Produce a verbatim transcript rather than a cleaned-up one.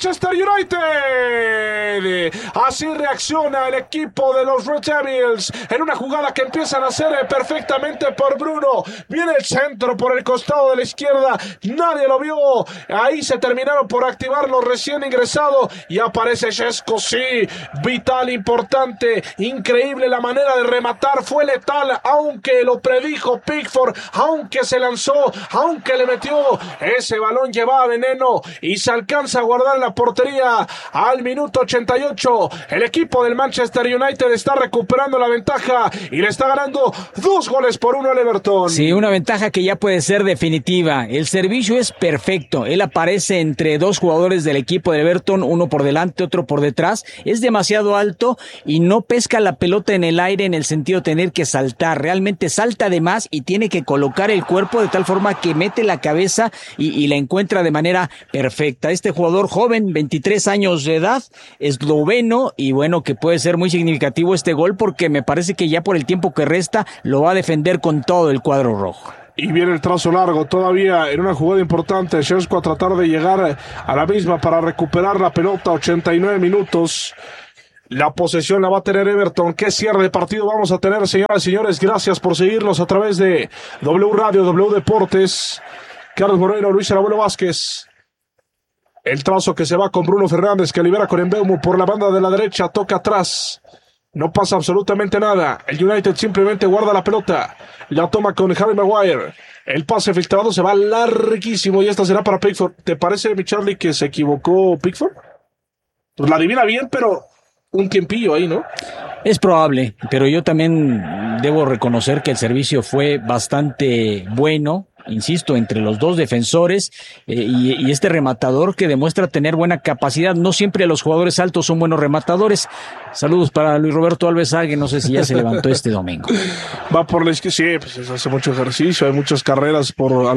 Manchester United. Así reacciona el equipo de los Red Devils en una jugada que empiezan a hacer perfectamente por Bruno. Viene el centro por el costado de la izquierda, nadie lo vio. Ahí se terminaron por activar los recién ingresados y aparece Šeško, sí, vital, importante, increíble la manera de rematar, fue letal, aunque lo predijo Pickford, aunque se lanzó, aunque le metió, ese balón llevaba veneno y se alcanza a guardar en la portería al minuto ochenta y ocho. El equipo del Manchester United está recuperando la ventaja y le está ganando dos goles por uno al Everton. Sí, una ventaja que ya puede ser definitiva. El servicio es perfecto. Él aparece entre dos jugadores del equipo del Everton, uno por delante, otro por detrás. Es demasiado alto y no pesca la pelota en el aire en el sentido de tener que saltar. Realmente salta de más y tiene que colocar el cuerpo de tal forma que mete la cabeza y, y la encuentra de manera perfecta. Este jugador joven, veintitrés años de edad, esloveno, y bueno, que puede ser muy significativo este gol porque me parece que ya por el tiempo que resta lo va a defender con todo el cuadro rojo. Y viene el trazo largo todavía en una jugada importante. Šeško a tratar de llegar a la misma para recuperar la pelota. ochenta y nueve minutos. La posesión la va a tener Everton. ¿Qué cierre de partido vamos a tener, señoras y señores? Gracias por seguirnos a través de W Radio, W Deportes. Carlos Moreno, Luis El Abuelo Vázquez. El trazo que se va con Bruno Fernández, que libera con Mbeumo por la banda de la derecha. Toca atrás. No pasa absolutamente nada. El United simplemente guarda la pelota. La toma con Harry Maguire. El pase filtrado se va larguísimo y esta será para Pickford. ¿Te parece, mi Charlie, que se equivocó Pickford? Pues la adivina bien, pero un tiempillo ahí, ¿no? Es probable, pero yo también debo reconocer que el servicio fue bastante bueno. Insisto, entre los dos defensores eh, y, y este rematador que demuestra tener buena capacidad. No siempre los jugadores altos son buenos rematadores. Saludos para Luis Roberto Alves Ague, no sé si ya se levantó este domingo. Va por la izquierda, sí, pues hace mucho ejercicio, hay muchas carreras por